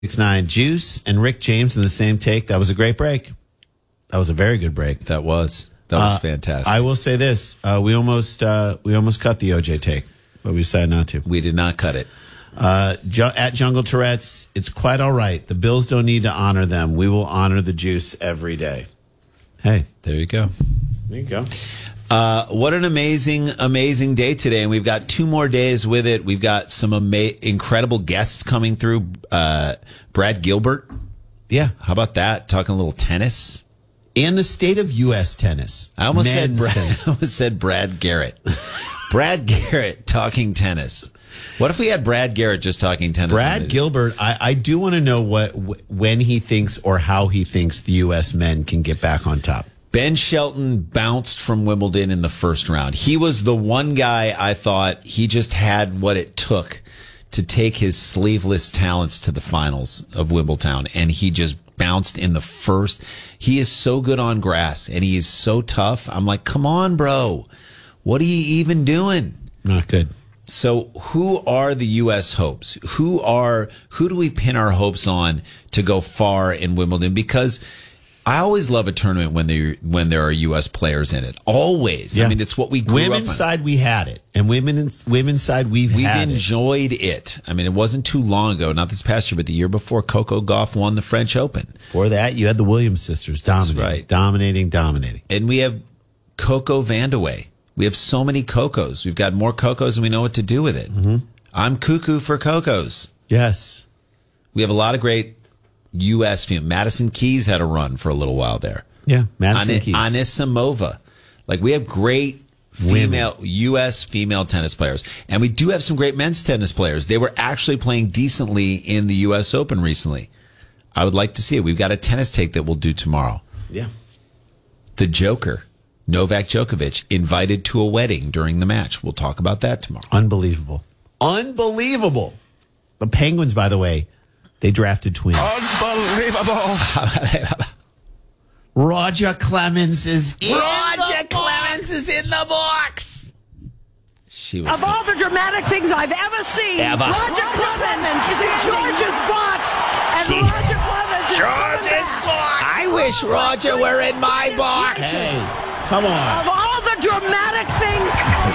6-9 Juice and Rick James in the same take. That was a great break. That was a very good break. That was fantastic. I will say this: we almost cut the OJ take, but we decided not to. We did not cut it. At Jungle Tourette's, it's quite all right. The Bills don't need to honor them. We will honor the Juice every day. Hey, there you go. There you go. What an amazing day today. And we've got 2 more days with it. We've got some incredible guests coming through. Brad Gilbert. Yeah. How about that? Talking a little tennis. And the state of U.S. tennis. I almost said Brad Garrett. Brad Garrett talking tennis. What if we had Brad Garrett just talking tennis? Brad Gilbert, I do want to know when he thinks or how he thinks the U.S. men can get back on top. Ben Shelton bounced from Wimbledon in the first round. He was the one guy I thought he just had what it took to take his sleeveless talents to the finals of Wimbledon, and he just bounced in the first. He is so good on grass, and he is so tough. I'm like, come on, bro. What are you even doing? Not good. So who are the U.S. hopes? Who do we pin our hopes on to go far in Wimbledon? Because I always love a tournament when there are U.S. players in it. Always. Yeah. I mean, it's what we grew up on. Women's side, we had it. And women's side, we've enjoyed it. I mean, it wasn't too long ago, not this past year, but the year before, Coco Gauff won the French Open. For that, you had the Williams sisters dominating. That's right. Dominating. And we have Coco Vandeweghe. We have so many Cocos. We've got more Cocos than we know what to do with it. Mm-hmm. I'm cuckoo for Cocos. Yes. We have a lot of great U.S. female. Madison Keys had a run for a little while there. Yeah, Madison Keys. Anisimova. Like, we have great U.S. female tennis players. And we do have some great men's tennis players. They were actually playing decently in the U.S. Open recently. I would like to see it. We've got a tennis take that we'll do tomorrow. Yeah. The Joker, Novak Djokovic, invited to a wedding during the match. We'll talk about that tomorrow. Unbelievable. The Penguins, by the way, they drafted twins. Unbelievable. Roger Clemens is in the box. Of all the dramatic things I've ever seen, Roger Clemens is in George's box, and Roger Clemens is George's box. I wish Roger were in my box. Hey, come on. Of all the dramatic things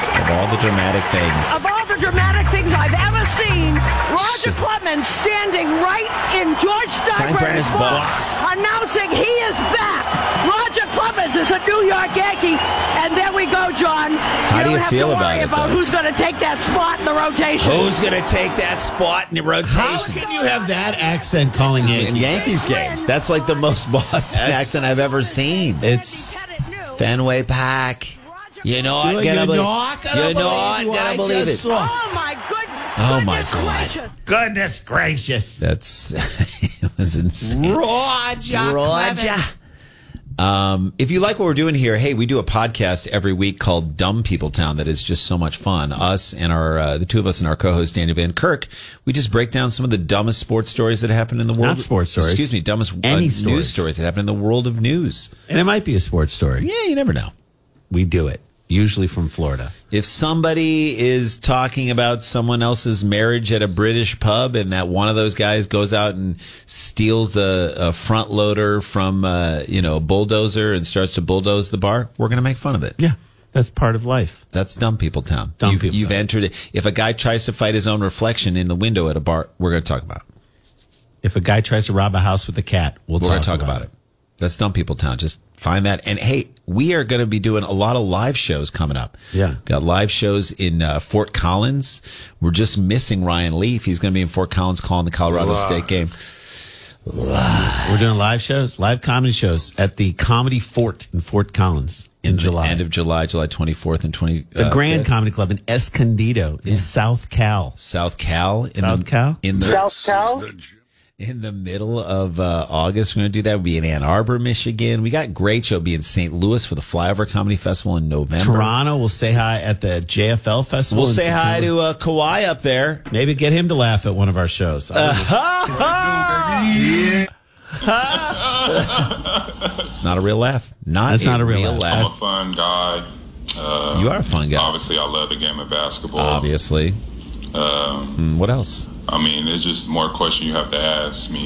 I've ever seen, Roger Clemens standing right in George Steinbrenner's box, announcing he is back. Roger Clemens is a New York Yankee, and there we go, John. How do you feel about it? Who's going to take that spot in the rotation? Who's going to take that spot in the rotation? How can you have that accent calling Yankees games? That's like the most Boston accent I've ever seen. It's Fenway Park. You're not going to believe it. Oh, my goodness. Oh, my God. Goodness gracious. It was insane. Roger. If you like what we're doing here, hey, we do a podcast every week called Dumb People Town that is just so much fun. Us and the two of us and our co-host Daniel Van Kirk, we just break down some of the dumbest sports stories that happen in the world. Not sports stories. Excuse me, dumbest news stories that happen in the world of news. And it might be a sports story. Yeah, you never know. We do it. Usually from Florida. If somebody is talking about someone else's marriage at a British pub and that one of those guys goes out and steals a front loader from a bulldozer and starts to bulldoze the bar, we're going to make fun of it. Yeah, that's part of life. That's Dumb People Town. You've town. entered it. If a guy tries to fight his own reflection in the window at a bar, we're going to talk about it. If a guy tries to rob a house with a cat, we're going to talk about it. That's Dumb People Town. Just find that. And hey, we are going to be doing a lot of live shows coming up. Yeah. Got live shows in Fort Collins. We're just missing Ryan Leaf. He's going to be in Fort Collins calling the Colorado State game. We're doing live comedy shows at the Comedy Fort in Fort Collins in July. End of July 24th and 20th. The Grand Comedy Club in Escondido in South Cal. South Cal? South Cal? In the middle of August, we're going to do that. We'll be in Ann Arbor, Michigan. We got great show. We'll be in St. Louis for the Flyover Comedy Festival in November. Toronto, we'll say hi at the JFL Festival. We'll say hi to Kawhi up there. Maybe get him to laugh at one of our shows. It's not a real laugh. That's not a real laugh. I'm a fun guy. You are a fun guy. Obviously, I love the game of basketball. Obviously. What else? I mean, it's just more question you have to ask me.